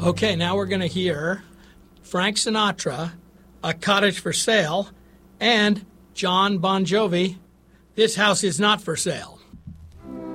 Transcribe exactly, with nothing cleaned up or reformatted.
Okay, now we're going to hear Frank Sinatra, A Cottage for Sale, and John Bon Jovi, This House Is Not for Sale.